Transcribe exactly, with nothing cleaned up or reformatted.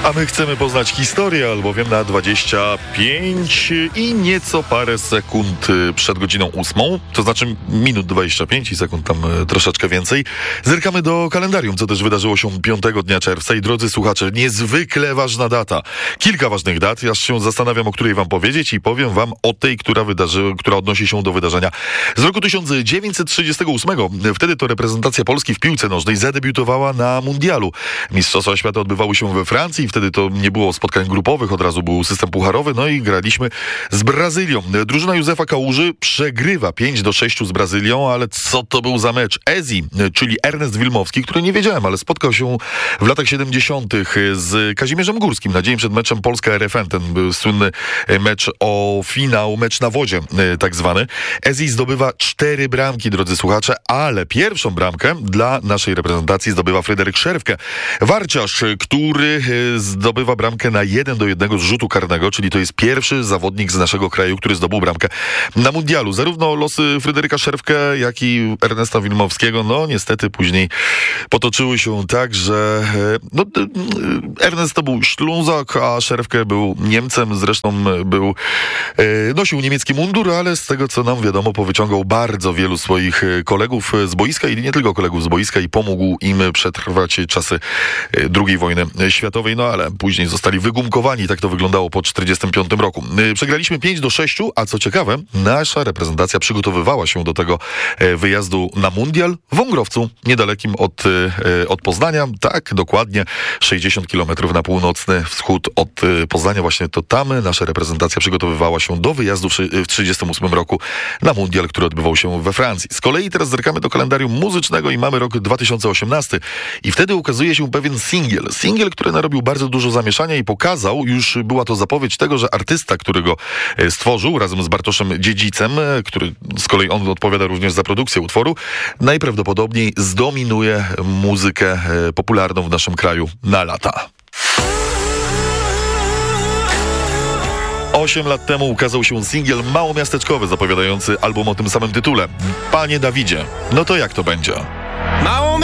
A my chcemy poznać historię, albowiem na dwadzieścia pięć i nieco parę sekund przed godziną ósmą, to znaczy minut dwadzieścia pięć i sekund tam troszeczkę więcej, zerkamy do kalendarium, co też wydarzyło się piątego dnia czerwca. I drodzy słuchacze, niezwykle ważna data. Kilka ważnych dat, ja się zastanawiam, o której wam powiedzieć i powiem wam o tej, która, wydarzy, która odnosi się do wydarzenia z roku tysiąc dziewięćset trzydziestego ósmego. Wtedy to reprezentacja Polski w piłce nożnej zadebiutowała na mundialu. Mistrzostwa świata odbywały się we Francji. Wtedy to nie było spotkań grupowych, od razu był system pucharowy, no i graliśmy z Brazylią. Drużyna Józefa Kałuży przegrywa pięć do sześciu z Brazylią, ale co to był za mecz? Ezi, czyli Ernest Wilmowski, który nie wiedziałem, ale spotkał się w latach siedemdziesiątych z Kazimierzem Górskim na dzień przed meczem Polska-R F N. Ten był słynny mecz o finał, mecz na wodzie tak zwany. Ezi zdobywa cztery bramki, drodzy słuchacze, ale pierwszą bramkę dla naszej reprezentacji zdobywa Fryderyk Szerwke. Warciarz, który zdobywa bramkę na jeden do jednego z rzutu karnego, czyli to jest pierwszy zawodnik z naszego kraju, który zdobył bramkę na mundialu. Zarówno losy Fryderyka Szerwke, jak i Ernesta Wilmowskiego, no niestety później potoczyły się tak, że no, Ernest to był Ślązak, a Szerwke był Niemcem, zresztą był, nosił niemiecki mundur, ale z tego co nam wiadomo, powyciągał bardzo wielu swoich kolegów z boiska i nie tylko kolegów z boiska i pomógł im przetrwać czasy drugiej wojny światowej, no ale później zostali wygumkowani, tak to wyglądało po czterdziestym piątym roku. Przegraliśmy pięć do sześciu, a co ciekawe, nasza reprezentacja przygotowywała się do tego wyjazdu na mundial w Wągrowcu, niedalekim od, od Poznania, tak dokładnie sześćdziesiąt kilometrów na północny wschód od Poznania. Właśnie to tam nasza reprezentacja przygotowywała się do wyjazdu w trzydziestym ósmym roku na mundial, który odbywał się we Francji. Z kolei teraz zerkamy do kalendarium muzycznego i mamy rok dwa tysiące osiemnasty i wtedy ukazuje się pewien singiel. Singiel, który narobił bardzo dużo zamieszania i pokazał, już była to zapowiedź tego, że artysta, który go stworzył razem z Bartoszem Dziedzicem, który z kolei on odpowiada również za produkcję utworu, najprawdopodobniej zdominuje muzykę popularną w naszym kraju na lata. Osiem lat temu ukazał się singiel małomiasteczkowy zapowiadający album o tym samym tytule. Panie Dawidzie, no to jak to będzie? Mało